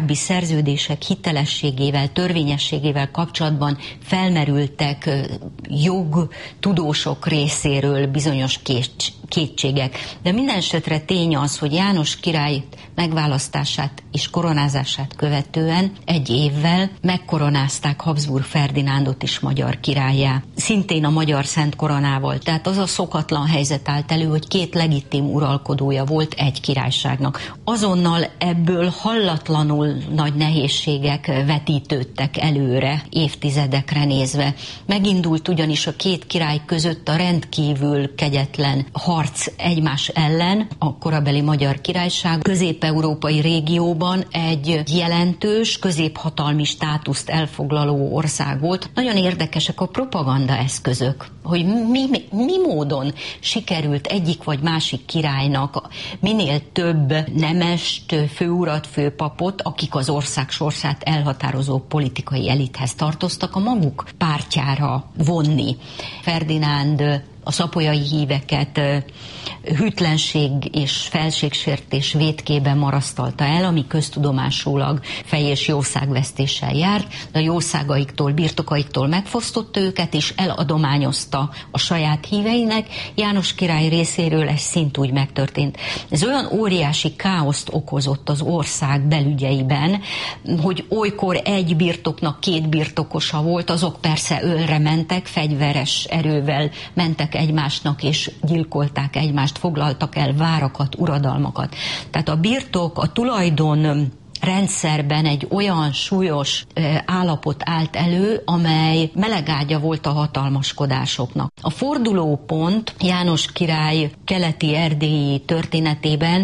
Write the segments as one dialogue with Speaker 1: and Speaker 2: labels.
Speaker 1: korábbi szerződések hitelességével, törvényességével kapcsolatban felmerültek jogtudósok részéről bizonyos kétségek. De minden esetre tény az, hogy János király megválasztását és koronázását követően egy évvel megkoronázták Habsburg Ferdinándot is magyar királlyá. Szintén a magyar szent koronával. Tehát az a szokatlan helyzet állt elő, hogy két legitim uralkodója volt egy királyságnak. Azonnal ebből hallatlanul nagy nehézségek vetítődtek előre, évtizedekre nézve. Megindult ugyanis a két király között a rendkívül kegyetlen harc egymás ellen, a korabeli Magyar Királyság közép-európai régióban egy jelentős középhatalmi státuszt elfoglaló ország volt. Nagyon érdekesek a propaganda eszközök, hogy mi módon sikerült egyik vagy másik királynak minél több nemest, főurat, főpapot, akik az ország sorsát elhatározó politikai elithez tartoztak, a maguk pártjára vonni. Ferdinánd a szapolyai híveket hűtlenség és felségsértés vétkében marasztalta el, ami köztudomásulag fej- és jószágvesztéssel járt, de a jószágaiktól, birtokaiktól megfosztotta őket, és eladományozta a saját híveinek. János király részéről ez szintúgy megtörtént. Ez olyan óriási káoszt okozott az ország belügyeiben, hogy olykor egy birtoknak két birtokosa volt, azok persze ölre mentek, fegyveres erővel mentek egymásnak, és gyilkolták egymást, foglaltak el várakat, uradalmakat. Tehát a birtok, a tulajdon rendszerben egy olyan súlyos állapot állt elő, amely melegágya volt a hatalmaskodásoknak. A fordulópont János király keleti erdélyi történetében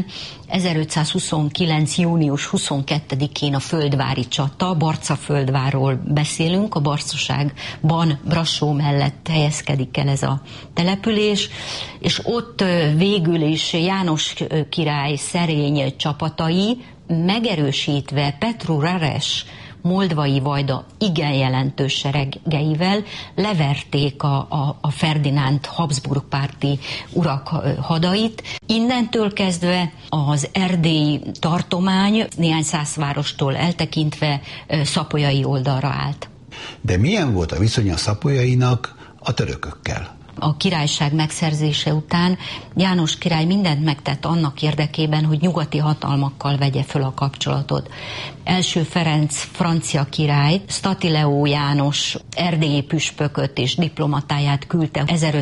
Speaker 1: 1529. június 22-én a földvári csata, Barcaföldvárról beszélünk, a Barcaságban, Brassó mellett helyezkedik el ez a település, és ott végül is János király szerény csapatai, megerősítve Petru Rares moldvai vajda igen jelentős seregeivel leverték a Ferdinánd Habsburg párti urak hadait. Innentől kezdve az erdélyi tartomány néhány száz várostól eltekintve szapolyai oldalra állt.
Speaker 2: De milyen volt a viszony a szapolyainak a törökökkel?
Speaker 1: A királyság megszerzése után János király mindent megtett annak érdekében, hogy nyugati hatalmakkal vegye föl a kapcsolatot. Első Ferenc francia király, Statileó János erdélyi püspököt és diplomatáját küldte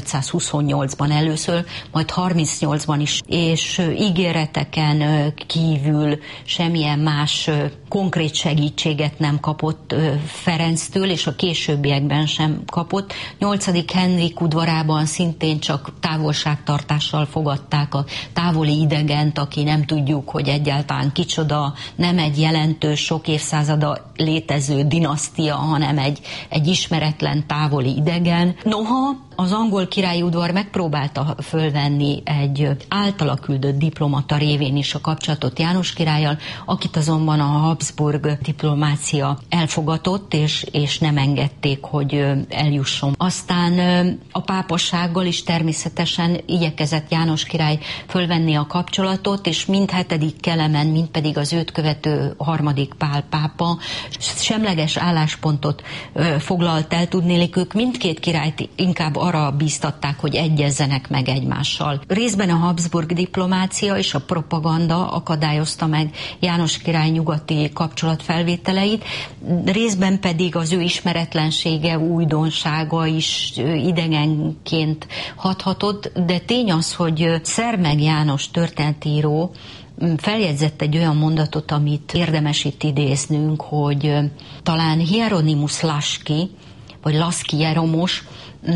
Speaker 1: 1528-ban először, majd 38-ban is, és ígéreteken kívül semmilyen más konkrét segítséget nem kapott Ferenctől, és a későbbiekben sem kapott. 8. Henrik udvarában szintén csak távolságtartással fogadták a távoli idegent, aki nem tudjuk, hogy egyáltalán kicsoda, nem egy jelentős, sok évszázada létező dinasztia, hanem egy ismeretlen távoli idegen. Noha az angol királyi udvar megpróbálta fölvenni egy általa küldött diplomata révén is a kapcsolatot János királlyal, akit azonban a Habsburg diplomácia elfogatott, és nem engedték, hogy eljusson. Aztán a pápassággal is természetesen igyekezett János király fölvenni a kapcsolatot, és mind 7. Kelemen, mind pedig az őt követő 3. Pál pápa semleges álláspontot foglalt el, tudnélik, ők mindkét királyt inkább arra bíztatták, hogy egyezzenek meg egymással. Részben a Habsburg diplomácia és a propaganda akadályozta meg János király nyugati kapcsolatfelvételeit, részben pedig az ő ismeretlensége, újdonsága is idegenként hathatott, de tény az, hogy Szermeg János történetíró feljegyzett egy olyan mondatot, amit érdemes itt idéznünk, hogy talán Hieronymus Laski, vagy Laszki Jeromos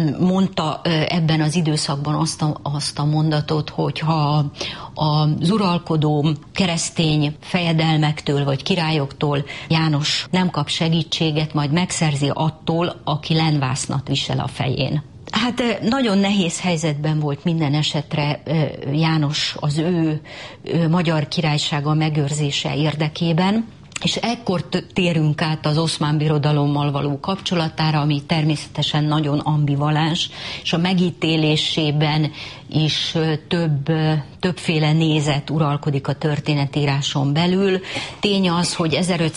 Speaker 1: mondta ebben az időszakban azt a mondatot, hogy ha az uralkodó keresztény fejedelmektől vagy királyoktól János nem kap segítséget, majd megszerzi attól, aki lenvásznat visel a fején. Hát nagyon nehéz helyzetben volt minden esetre János az ő magyar királysága megőrzése érdekében, és ekkor térünk át az Oszmán Birodalommal való kapcsolatára, ami természetesen nagyon ambivalens, és a megítélésében is többféle nézet uralkodik a történetíráson belül. Tény az, hogy